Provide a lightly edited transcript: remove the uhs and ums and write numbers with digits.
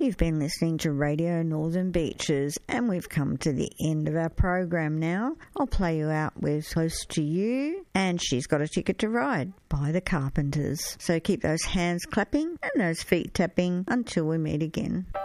You've been listening to Radio Northern Beaches, and we've come to the end of our program now. I'll play you out with Close to You and She's Got a Ticket to Ride by the Carpenters. So keep those hands clapping and those feet tapping until we meet again.